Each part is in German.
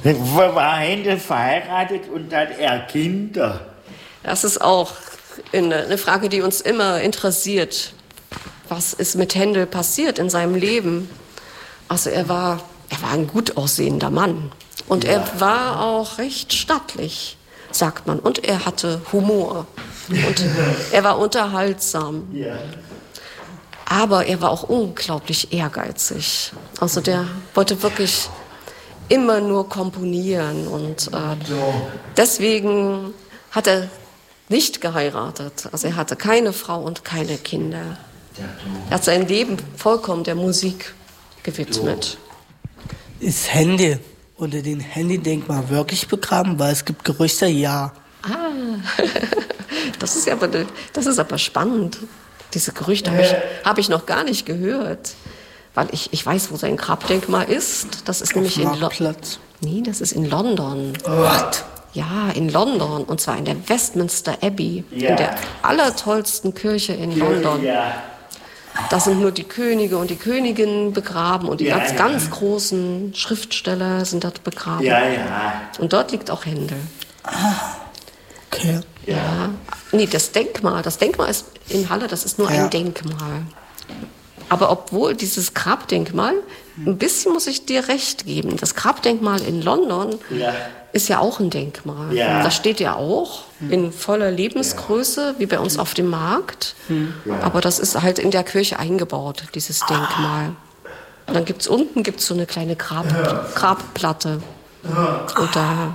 War Händel verheiratet und hat er Kinder? Das ist auch eine Frage, die uns immer interessiert. Was ist mit Händel passiert in seinem Leben? Also er war ein gut aussehender Mann. Und er war auch recht stattlich, sagt man. Und er hatte Humor. Und er war unterhaltsam. Ja. Aber er war auch unglaublich ehrgeizig. Also der wollte wirklich immer nur komponieren. Und deswegen hat er nicht geheiratet. Also er hatte keine Frau und keine Kinder. Er hat sein Leben vollkommen der Musik gewidmet. Ist Händel unter dem Händel-Denkmal wirklich begraben? Weil es gibt Gerüchte, ja. Das ist aber spannend. Diese Gerüchte habe ich noch gar nicht gehört. Weil ich weiß, wo sein Grabdenkmal ist. Das ist nämlich in London. Nee, das ist in London. What? Ja, in London. Und zwar in der Westminster Abbey. Ja. In der allertollsten Kirche in London. Ja. Da sind nur die Könige und die Königinnen begraben. Und die ganz großen Schriftsteller sind dort begraben. Ja, ja. Und dort liegt auch Händel. Okay. Ja. Nee, das Denkmal ist in Halle, das ist nur ein Denkmal. Aber obwohl dieses Grabdenkmal, ein bisschen muss ich dir recht geben, das Grabdenkmal in London ist ja auch ein Denkmal. Ja. Das steht ja auch in voller Lebensgröße, wie bei uns auf dem Markt. Aber das ist halt in der Kirche eingebaut, dieses Denkmal. Und dann unten gibt's so eine kleine Grabplatte. Und da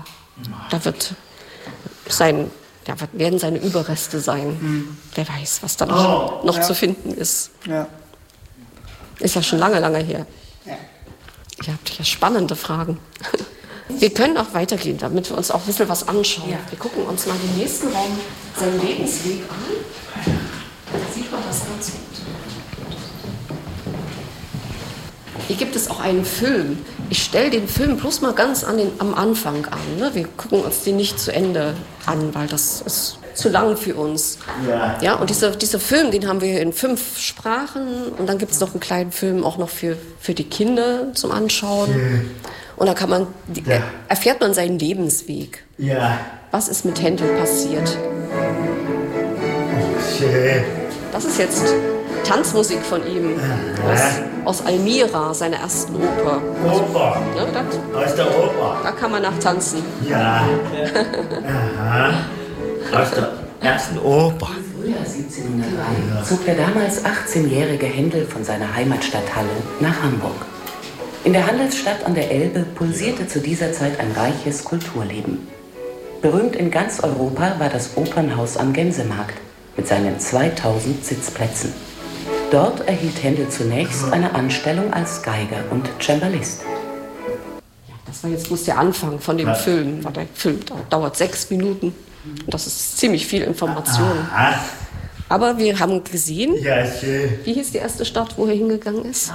werden seine Überreste sein. Wer weiß, was da noch zu finden ist. Ja. Ist ja schon lange, lange her. Ihr habt ja spannende Fragen. Wir können auch weitergehen, damit wir uns auch ein bisschen was anschauen. Ja. Wir gucken uns mal den nächsten Raum, seinen Lebensweg an. Da sieht man das ganz gut. Hier gibt es auch einen Film. Ich stelle den Film bloß mal ganz am Anfang an. Ne? Wir gucken uns den nicht zu Ende an, weil das ist zu lang für uns. Ja, und dieser Film, den haben wir in 5 Sprachen. Und dann gibt es noch einen kleinen Film auch noch für die Kinder zum Anschauen. Und da erfährt man seinen Lebensweg. Ja. Was ist mit Händel passiert? Schön. Das ist jetzt Tanzmusik von ihm aus Almira, seiner ersten Oper. Oper. Ne, Aus der Oper. da kann man nachtanzen. Ja. Aha. Aus der ersten Oper. Im Frühjahr 1703 zog der damals 18-jährige Händel von seiner Heimatstadt Halle nach Hamburg. In der Handelsstadt an der Elbe pulsierte zu dieser Zeit ein reiches Kulturleben. Berühmt in ganz Europa war das Opernhaus am Gänsemarkt mit seinen 2000 Sitzplätzen. Dort erhielt Händel zunächst eine Anstellung als Geiger und Cembalist. Das war jetzt bloß der Anfang von dem Film. Der Film dauert 6 Minuten. Und das ist ziemlich viel Information. Aber wir haben gesehen, wie hieß die erste Stadt, wo er hingegangen ist?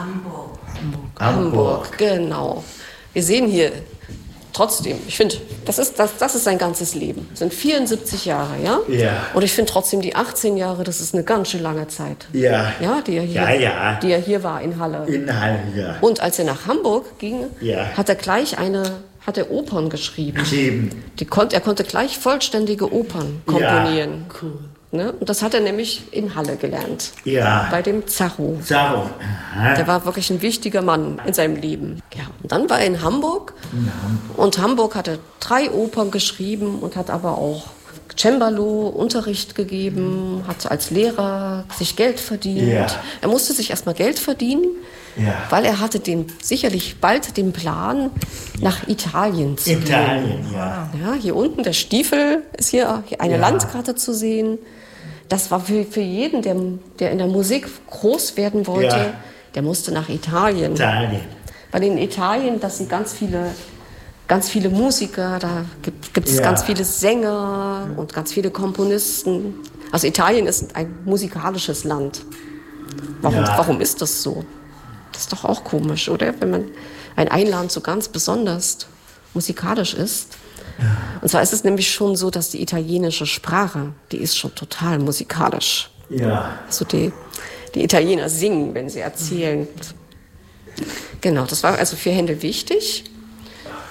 Hamburg, genau. Wir sehen hier trotzdem, ich finde, das ist sein ganzes Leben. Das sind 74 Jahre, ja? Ja. Und ich finde trotzdem die 18 Jahre, das ist eine ganz schön lange Zeit. Ja. Ja, die er hier war in Halle. In Halle, ja. Und als er nach Hamburg ging, Ja. hat er Opern geschrieben. Er konnte gleich vollständige Opern komponieren. Ja. Cool. Ne? Und das hat er nämlich in Halle gelernt. Ja. Bei dem Zarro. Zarro. Der war wirklich ein wichtiger Mann in seinem Leben. Ja. Und dann war er in Hamburg. Und Hamburg hat er 3 Opern geschrieben und hat aber auch Cembalo Unterricht gegeben, hat als Lehrer sich Geld verdient. Ja. Er musste sich erstmal Geld verdienen, weil er hatte sicherlich bald den Plan, nach Italien zu gehen. Ja. Ja, hier unten der Stiefel ist hier eine Landkarte zu sehen. Das war für jeden, der in der Musik groß werden wollte, der musste nach Italien. Weil in Italien, das sind ganz viele Musiker, da gibt es ganz viele Sänger und ganz viele Komponisten. Also Italien ist ein musikalisches Land. Warum ist das so? Das ist doch auch komisch, oder? Wenn ein Land so ganz besonders musikalisch ist. Und zwar ist es nämlich schon so, dass die italienische Sprache, die ist schon total musikalisch. Ja. Also die Italiener singen, wenn sie erzählen. Genau, das war also für Händel wichtig.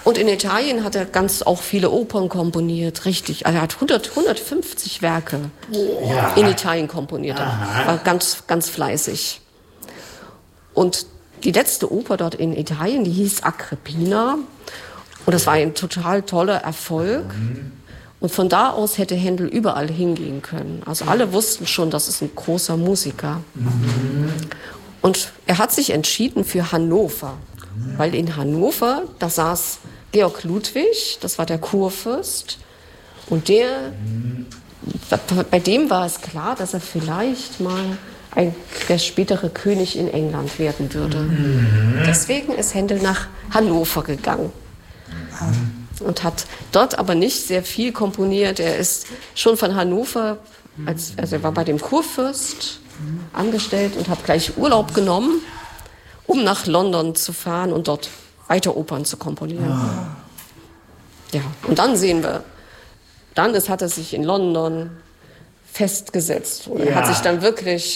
Und in Italien hat er auch viele Opern komponiert, richtig. Also er hat 150 Werke in Italien komponiert. Er war ganz, ganz fleißig. Und die letzte Oper dort in Italien, die hieß Agrippina. Und das war ein total toller Erfolg. Und von da aus hätte Händel überall hingehen können. Also alle wussten schon, das ist ein großer Musiker. Und er hat sich entschieden für Hannover. Weil in Hannover, da saß Georg Ludwig, das war der Kurfürst. Und bei dem war es klar, dass er vielleicht mal der spätere König in England werden würde. Deswegen ist Händel nach Hannover gegangen. Und hat dort aber nicht sehr viel komponiert. Er ist schon von Hannover, also er war bei dem Kurfürst angestellt und hat gleich Urlaub genommen, um nach London zu fahren und dort weiter Opern zu komponieren. Ja, und dann sehen wir, hat er sich in London festgesetzt. Und er hat sich dann wirklich,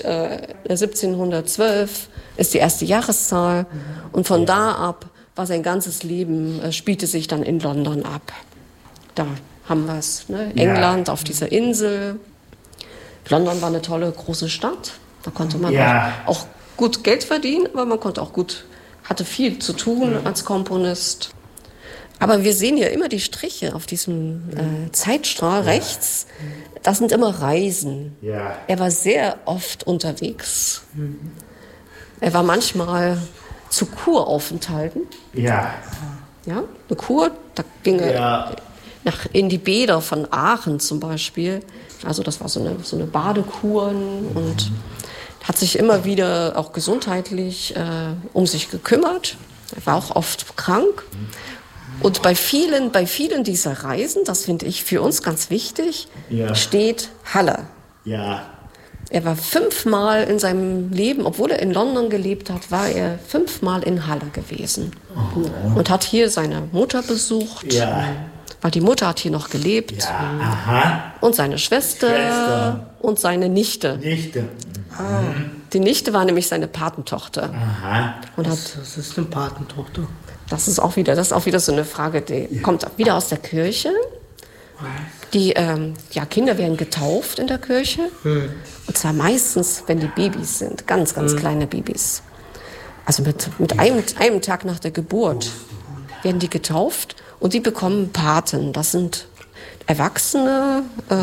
1712 ist die erste Jahreszahl und von da ab war sein ganzes Leben, spielte sich dann in London ab. Da haben wir es, ne? England auf dieser Insel. London war eine tolle, große Stadt. Da konnte man auch gut Geld verdienen, aber man hatte viel zu tun als Komponist. Aber wir sehen ja immer die Striche auf diesem Zeitstrahl rechts. Das sind immer Reisen. Ja. Er war sehr oft unterwegs. Er war manchmal zu Kuraufenthalten. Ja. Ja, eine Kur, da ging er in die Bäder von Aachen zum Beispiel. Also das war so eine Badekuren und hat sich immer wieder auch gesundheitlich um sich gekümmert. Er war auch oft krank. Und bei vielen dieser Reisen, das finde ich für uns ganz wichtig, steht Halle. Ja. Er war 5-mal in seinem Leben, obwohl er in London gelebt hat, war er 5-mal in Halle gewesen. Und hat hier seine Mutter besucht, weil die Mutter hat hier noch gelebt. Ja. Aha. Und seine Schwester und seine Nichte. Die Nichte war nämlich seine Patentochter. Aha. Und was ist eine Patentochter? Das ist auch wieder so eine Frage, die kommt wieder aus der Kirche. Die Kinder werden getauft in der Kirche. Und zwar meistens, wenn die Babys sind, ganz, ganz kleine Babys. Also mit einem Tag nach der Geburt werden die getauft und die bekommen Paten. Das sind Erwachsene,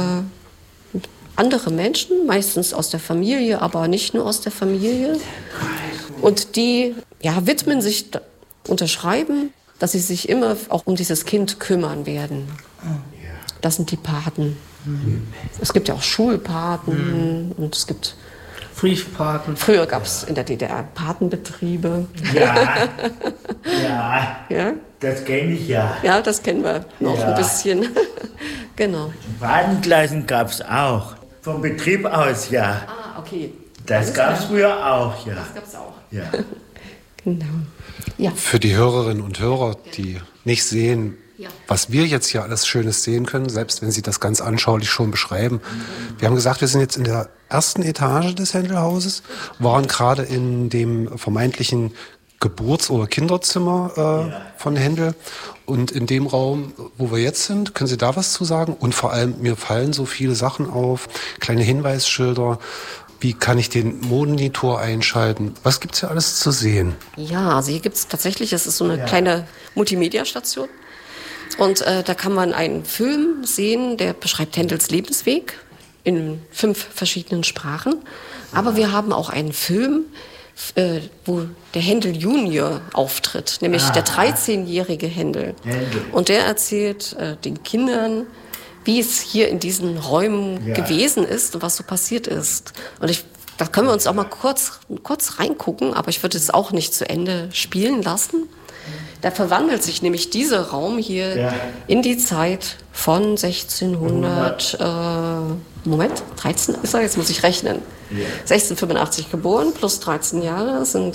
andere Menschen, meistens aus der Familie, aber nicht nur aus der Familie. Und die widmen sich, unterschreiben, dass sie sich immer auch um dieses Kind kümmern werden. Das sind die Paten. Es gibt ja auch Schulpaten und es gibt Briefpaten. Früher gab es in der DDR Patenbetriebe. Ja, das kenne ich ja. Ja, das kennen wir noch ein bisschen. Genau. Patenklassen gab es auch. Vom Betrieb aus, ja. Ah, okay. Das gab es früher auch, ja. Das gab es auch. Ja. Genau. Ja. Für die Hörerinnen und Hörer, die nicht sehen, was wir jetzt hier alles Schönes sehen können, selbst wenn Sie das ganz anschaulich schon beschreiben. Wir haben gesagt, wir sind jetzt in der ersten Etage des Händelhauses, waren gerade in dem vermeintlichen Geburts- oder Kinderzimmer von Händel. Und in dem Raum, wo wir jetzt sind, können Sie da was zu sagen? Und vor allem, mir fallen so viele Sachen auf, kleine Hinweisschilder. Wie kann ich den Monitor einschalten? Was gibt's hier alles zu sehen? Ja, also hier gibt's tatsächlich, es ist so eine kleine Multimedia-Station. Und da kann man einen Film sehen, der beschreibt Händels Lebensweg in 5 verschiedenen Sprachen. Aber wir haben auch einen Film, wo der Händel Junior auftritt, nämlich der 13-jährige Händel. Und der erzählt den Kindern, wie es hier in diesen Räumen gewesen ist und was so passiert ist. Und da können wir uns auch mal kurz reingucken, aber ich würde es auch nicht zu Ende spielen lassen. Da verwandelt sich nämlich dieser Raum hier in die Zeit von 1600, 13 ist er, jetzt muss ich rechnen. 1685 geboren, plus 13 Jahre sind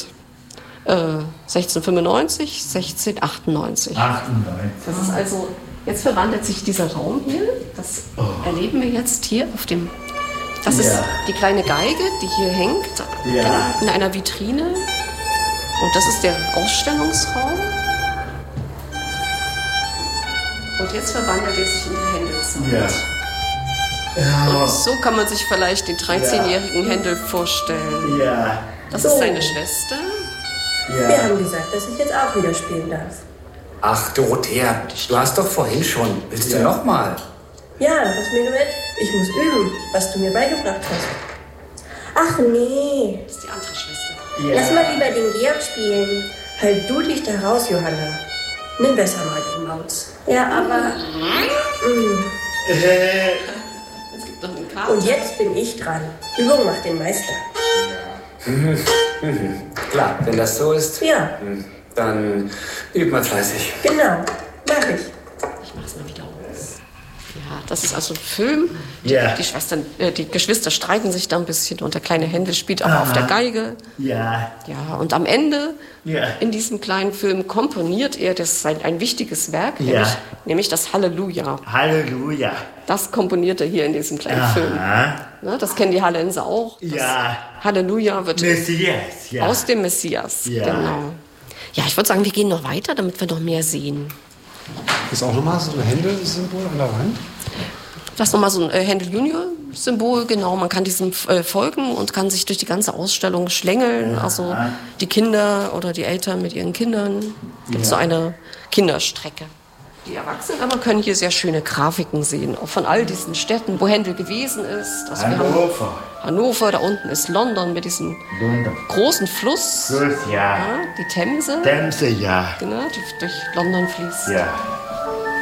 1695, 1698. 98. Das ist also, jetzt verwandelt sich dieser Raum hier, das erleben wir jetzt hier auf dem, das ist die kleine Geige, die hier hängt in einer Vitrine. Und das ist der Ausstellungsraum. Und jetzt verwandelt er sich in die Händelzeit. Ja. Und so kann man sich vielleicht den 13-jährigen Händel vorstellen. Ja. Das ist seine Schwester. Ja. Wir haben gesagt, dass ich jetzt auch wieder spielen darf. Ach, Dorothea, du hast doch vorhin schon. Willst du noch mal? Ja, das Menuett. Ich muss üben, was du mir beigebracht hast. Ach nee. Das ist die andere Schwester. Ja. Lass mal lieber den Georg spielen. Halt du dich da raus, Johanna. Nimm besser mal den Maus. Ja, aber... Es gibt noch einen Kater. Und jetzt bin ich dran. Übung macht den Meister. Klar, wenn das so ist, Ja, dann übt man fleißig. genau. Mach ich. Ich mach's mal wieder aus. Ja, das ist also ein Film. Ja. Die Geschwister streiten sich da ein bisschen und der kleine Händel spielt aber auf der Geige. Ja. Ja, und am Ende Ja. in diesem kleinen Film komponiert er ein wichtiges Werk, Ja. nämlich das Halleluja. Halleluja. Das komponiert er hier in diesem kleinen Film. Ne, das kennen die Hallenser auch. Das Ja. Halleluja wird Messias. Ja. aus dem Messias. Ja. Genau. Ja, ich würde sagen, wir gehen noch weiter, damit wir noch mehr sehen. Ist auch nochmal so ein Händelsymbol an der Wand? Das ist nochmal so ein Händel Junior-Symbol, genau. Man kann diesem folgen und kann sich durch die ganze Ausstellung schlängeln. Also die Kinder oder die Eltern mit ihren Kindern. Gibt so eine Kinderstrecke. Die Erwachsenen aber können hier sehr schöne Grafiken sehen, auch von all diesen Städten, wo Händel gewesen ist. Also wir haben Hannover, da unten ist London mit diesem großen Fluss. Fluss, ja. Die Themse. Themse, ja. Genau, die durch London fließt. Ja.